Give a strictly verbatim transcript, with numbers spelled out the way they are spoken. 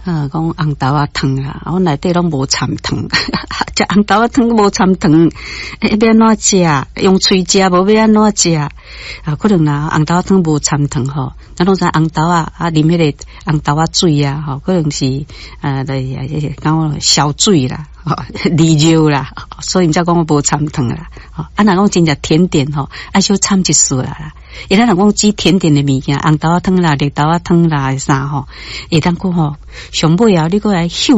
啊，讲红豆啊汤啊，我内底拢无掺糖，食红豆啊汤无掺糖，要安怎食？用喙食无要安怎食？啊，可能啦，红豆啊汤无掺糖吼，咱拢知红豆啊啊啉迄个红豆啊水啊，吼，可能是呃，来讲消水啦。利尿啦，所以毋才讲我无掺糖啦。吼，啊，若讲真正甜点吼，爱小掺一丝啦。伊咱若讲煮甜点的物件，红豆仔汤啦、绿豆仔汤啦，啥吼，会当讲吼，上尾啊，你搁来